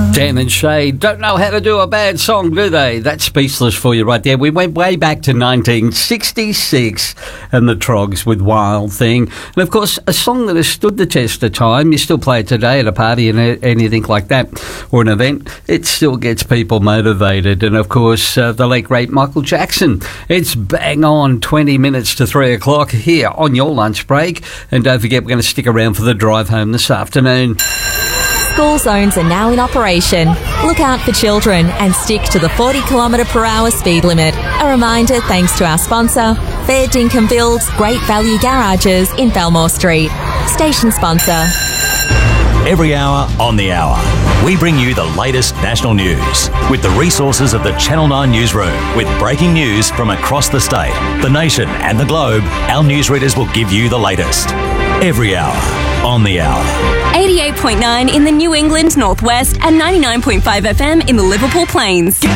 Dan and Shay don't know how to do a bad song, do they? That's Speechless for you right there. We went way back to 1966 and the Trogs with Wild Thing. And, of course, a song that has stood the test of time. You still play it today at a party and anything like that or an event. It still gets people motivated. And, of course, the late, great Michael Jackson. It's bang on 20 minutes to 3 o'clock here on your lunch break. And don't forget, we're going to stick around for the drive home this afternoon. School zones are now in operation. Look out for children and stick to the 40km/h speed limit. A reminder thanks to our sponsor, Fair Dinkenville's Great Value Garages in Belmore Street. Station sponsor. Every hour on the hour, we bring you the latest national news with the resources of the Channel 9 newsroom. With breaking news from across the state, the nation and the globe, our newsreaders will give you the latest. Every hour on the hour. 88.9 in the New England Northwest and 99.5 FM in the Liverpool Plains.